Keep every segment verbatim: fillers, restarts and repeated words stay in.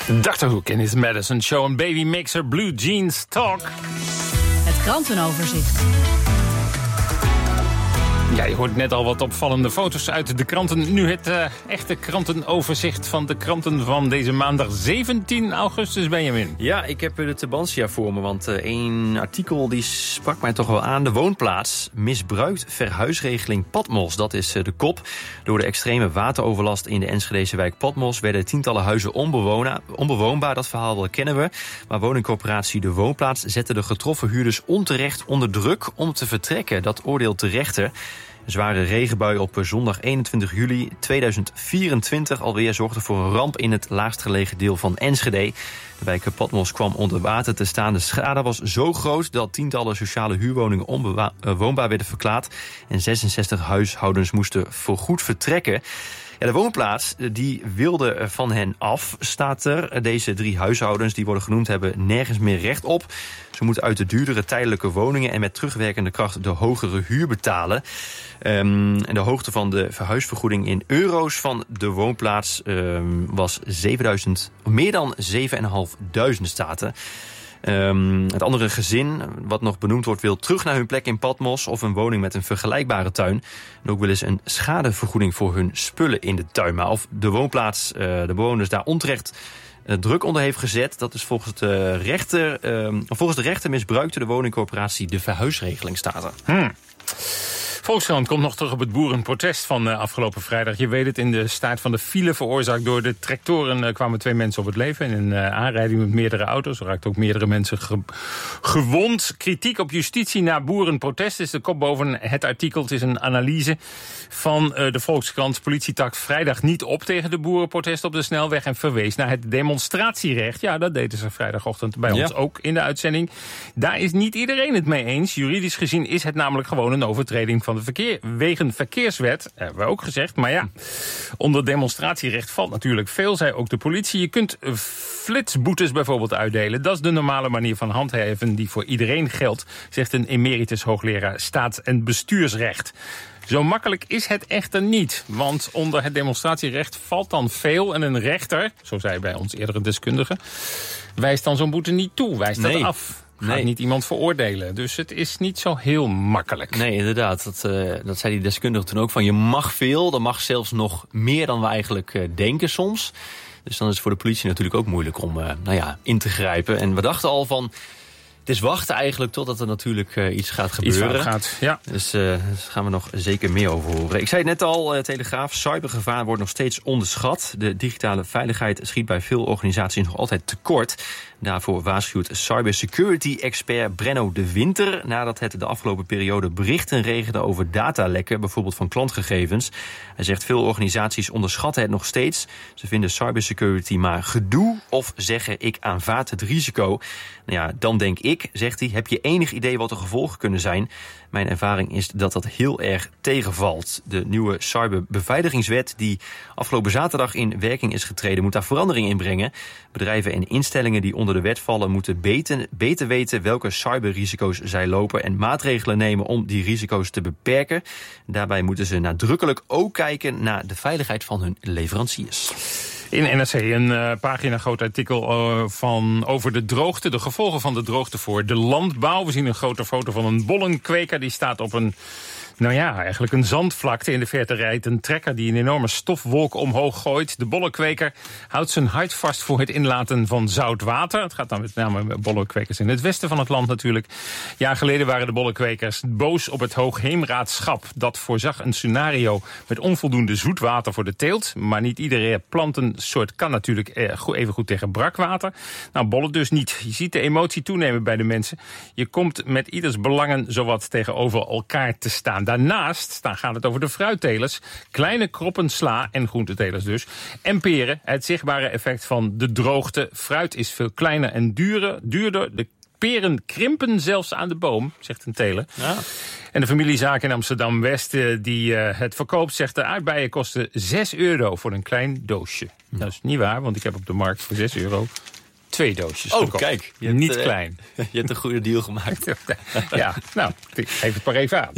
dokter Hoek in his medicine show and baby makes her blue jeans talk. Het krantenoverzicht. Ja, je hoort net al wat opvallende foto's uit de kranten. Nu het uh, echte krantenoverzicht van de kranten van deze maandag zeventien augustus, Benjamin. Ja, ik heb de Tubantia voor me, want uh, één artikel die sprak mij toch wel aan. De woonplaats misbruikt verhuisregeling Patmos. Dat is uh, de kop. Door de extreme wateroverlast in de Enschedese wijk Patmos werden tientallen huizen onbewoonbaar. Dat verhaal kennen we. Maar woningcorporatie De Woonplaats zette de getroffen huurders onterecht onder druk om te vertrekken. Dat oordeelt de rechter. Een zware regenbui op zondag eenentwintig juli tweeduizend vierentwintig alweer zorgde voor een ramp in het laagst gelegen deel van Enschede. De wijk Patmos kwam onder water te staan. De schade was zo groot dat tientallen sociale huurwoningen onbewoonbaar werden verklaard en zesenzestig huishoudens moesten voorgoed vertrekken. Ja, de woonplaats die wilde van hen af, staat er. Deze drie huishoudens die worden genoemd hebben nergens meer recht op. Ze moeten uit de duurdere tijdelijke woningen en met terugwerkende kracht de hogere huur betalen. Um, en de hoogte van de verhuisvergoeding in euro's van de woonplaats um, was zevenduizend, meer dan zevenduizend staten. Um, het andere gezin, wat nog benoemd wordt, wil terug naar hun plek in Patmos of een woning met een vergelijkbare tuin. En ook willen ze een schadevergoeding voor hun spullen in de tuin. Maar of de woonplaats, uh, de bewoners daar onterecht uh, druk onder heeft gezet, dat is volgens de rechter, uh, volgens de rechter misbruikte de woningcorporatie de verhuisregeling, staat er. Hmm. Volkskrant komt nog terug op het boerenprotest van uh, afgelopen vrijdag. Je weet het, in de staart van de file veroorzaakt door de tractoren uh, kwamen twee mensen op het leven. In een uh, aanrijding met meerdere auto's. Er raakten ook meerdere mensen ge- gewond. Kritiek op justitie na boerenprotest is de kop boven het artikel. Het is een analyse van uh, de Volkskrant. Politie tak vrijdag niet op tegen de boerenprotest op de snelweg en verwees naar het demonstratierecht. Ja, dat deden ze vrijdagochtend bij ons ja. ook in de uitzending. Daar is niet iedereen het mee eens. Juridisch gezien is het namelijk gewoon een overtreding van de verkeer, wegen verkeerswet, hebben we ook gezegd. Maar ja, onder demonstratierecht valt natuurlijk veel, zei ook de politie. Je kunt flitsboetes bijvoorbeeld uitdelen. Dat is de normale manier van handhaven die voor iedereen geldt, zegt een emeritus hoogleraar staats- en bestuursrecht. Zo makkelijk is het echter niet, want onder het demonstratierecht valt dan veel en een rechter, zo zei bij ons eerdere deskundige, wijst dan zo'n boete niet toe, wijst nee. dat af. Gaat nee. niet iemand veroordelen. Dus het is niet zo heel makkelijk. Nee, inderdaad. Dat, uh, dat zei die deskundige toen ook. Van je mag veel, dat mag zelfs nog meer dan we eigenlijk uh, denken soms. Dus dan is het voor de politie natuurlijk ook moeilijk om uh, nou ja, in te grijpen. En we dachten al van, het is wachten eigenlijk totdat er natuurlijk uh, iets gaat gebeuren. Iets gaat, ja. Dus uh, daar gaan we nog zeker meer over horen. Ik zei het net al, uh, Telegraaf, cybergevaar wordt nog steeds onderschat. De digitale veiligheid schiet bij veel organisaties nog altijd tekort. Daarvoor waarschuwt cybersecurity-expert Brenno de Winter, nadat het de afgelopen periode berichten regende over datalekken, bijvoorbeeld van klantgegevens. Hij zegt veel organisaties onderschatten het nog steeds. Ze vinden cybersecurity maar gedoe of zeggen ik aanvaard het risico. Nou ja, dan denk ik, zegt hij, heb je enig idee wat de gevolgen kunnen zijn? Mijn ervaring is dat dat heel erg tegenvalt. De nieuwe cyberbeveiligingswet die afgelopen zaterdag in werking is getreden, moet daar verandering in brengen. Bedrijven en instellingen die onder de wet vallen moeten beter, beter weten welke cyberrisico's zij lopen en maatregelen nemen om die risico's te beperken. Daarbij moeten ze nadrukkelijk ook kijken naar de veiligheid van hun leveranciers. In N R C een uh, pagina groot artikel uh, van over de droogte, de gevolgen van de droogte voor de landbouw. We zien een grote foto van een bollenkweker, die staat op een, nou ja, eigenlijk een zandvlakte. In de verte rijdt een trekker die een enorme stofwolk omhoog gooit. De bollenkweker houdt zijn hart vast voor het inlaten van zout water. Het gaat dan met name om bollenkwekers in het westen van het land natuurlijk. Een jaar geleden waren de bollenkwekers boos op het Hoogheemraadschap. Dat voorzag een scenario met onvoldoende zoetwater voor de teelt. Maar niet iedere plantensoort kan natuurlijk even goed tegen brakwater. Nou, bollen dus niet. Je ziet de emotie toenemen bij de mensen. Je komt met ieders belangen zowat tegenover elkaar te staan. Daarnaast dan gaat het over de fruittelers, kleine kroppen sla en groentetelers dus, en peren. Het zichtbare effect van de droogte. Fruit is veel kleiner en duurder. duurder. De peren krimpen zelfs aan de boom, zegt een teler. Ja. En de familiezaak in Amsterdam-West die uh, het verkoopt, zegt de aardbeien kosten zes euro voor een klein doosje. Ja. Dat is niet waar, want ik heb op de markt voor zes euro twee doosjes Oh, gekocht. Kijk. Niet hebt, klein. Je hebt een goede deal gemaakt. Ja, nou, ik geef het maar even aan. Ja.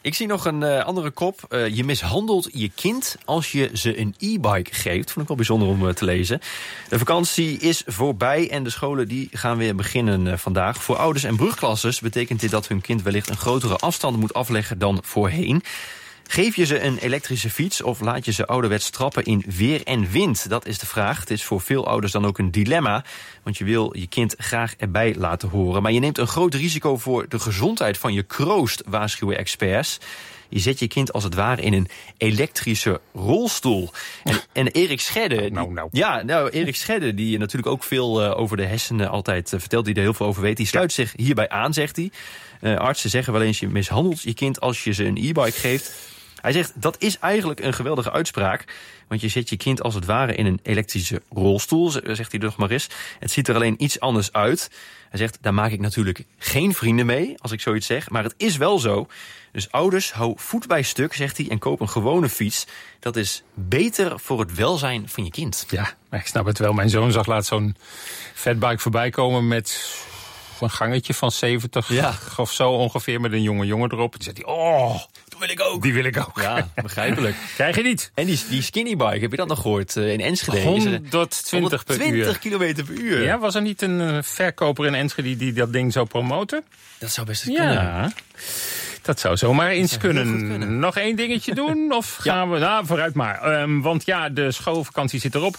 Ik zie nog een uh, andere kop. Uh, je mishandelt je kind als je ze een e-bike geeft. Vond ik wel bijzonder om uh, te lezen. De vakantie is voorbij en de scholen die gaan weer beginnen uh, vandaag. Voor ouders en brugklasses betekent dit dat hun kind wellicht een grotere afstand moet afleggen dan voorheen. Geef je ze een elektrische fiets of laat je ze ouderwets trappen in weer en wind? Dat is de vraag. Het is voor veel ouders dan ook een dilemma. Want je wil je kind graag erbij laten horen. Maar je neemt een groot risico voor de gezondheid van je kroost, waarschuwen experts. Je zet je kind als het ware in een elektrische rolstoel. En, en Erik Schedde... Die, nou, nou. Ja, nou, Erik Schedde, die natuurlijk ook veel uh, over de hersenen altijd uh, vertelt, die er heel veel over weet, die sluit zich hierbij aan, zegt hij. Uh, artsen zeggen wel eens, je mishandelt je kind als je ze een e-bike geeft. Hij zegt, dat is eigenlijk een geweldige uitspraak. Want je zet je kind als het ware in een elektrische rolstoel, zegt hij nog maar eens. Het ziet er alleen iets anders uit. Hij zegt, daar maak ik natuurlijk geen vrienden mee, als ik zoiets zeg. Maar het is wel zo. Dus ouders, hou voet bij stuk, zegt hij, en koop een gewone fiets. Dat is beter voor het welzijn van je kind. Ja, ik snap het wel. Mijn zoon zag laatst zo'n fatbike voorbij komen met een gangetje van zeventig ja. of zo ongeveer, met een jonge jongen erop. En die zei hij, oh, die wil ik ook. Die wil ik ook. Ja, begrijpelijk. Krijg je niet. En die, die skinny-bike, heb je dat nog gehoord uh, in Enschede? honderdtwintig per uur. honderdtwintig kilometer per uur. Ja, was er niet een uh, verkoper in Enschede die dat ding zou promoten? Dat zou best eens ja. kunnen. Dat zou zomaar eens kunnen. kunnen. Nog één dingetje doen? Of gaan ja. we... Nou, vooruit maar. Um, want ja, de schoolvakantie zit erop.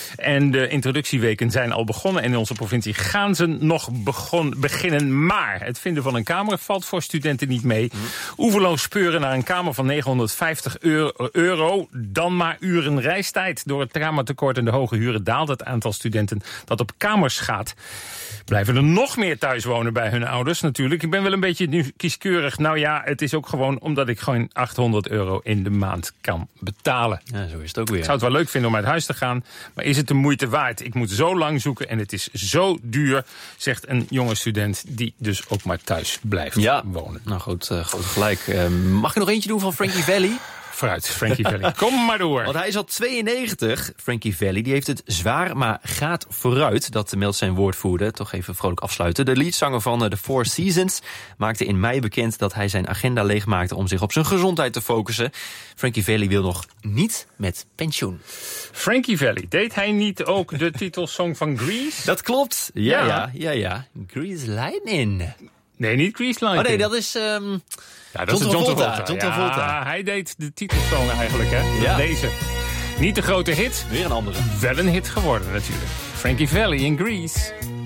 En de introductieweken zijn al begonnen. En in onze provincie gaan ze nog begon, beginnen. Maar het vinden van een kamer valt voor studenten niet mee. Mm. Oeverloos speuren naar een kamer van negenhonderdvijftig euro. Dan maar uren reistijd. Door het kamertekort en de hoge huren daalt het aantal studenten dat op kamers gaat. Blijven er nog meer thuis wonen bij hun ouders natuurlijk. Ik ben wel een beetje nu kieskeurig. Nou ja, het is ook gewoon omdat ik gewoon achthonderd euro in de maand kan betalen. Ja, zo is het ook weer. Ik zou het wel leuk vinden om uit huis te gaan. Maar is het de moeite waard? Ik moet zo lang zoeken en het is zo duur, zegt een jonge student die dus ook maar thuis blijft ja. wonen. Nou goed, uh, goed gelijk. Uh, mag ik nog eentje doen van Frankie Valli? Vooruit, Frankie Valli. Kom maar door. Want hij is al tweeënnegentig, Frankie Valli. Die heeft het zwaar, maar gaat vooruit. Dat meldt zijn woordvoerder. Toch even vrolijk afsluiten. De leadzanger van The Four Seasons maakte in mei bekend dat hij zijn agenda leegmaakte om zich op zijn gezondheid te focussen. Frankie Valli wil nog niet met pensioen. Frankie Valli, deed hij niet ook de titelsong van Grease? Dat klopt. Ja, ja, ja, ja. Grease Lightning. Nee, niet Grease Lightning. Oh nee, dat is... Um... Ja, dat John is John Travolta. Travolta. John Travolta. Ja, hij deed de titelsong eigenlijk, hè? Ja. Deze. Niet de grote hit. Weer een andere. Wel een hit geworden, natuurlijk. Frankie Valli in Grease.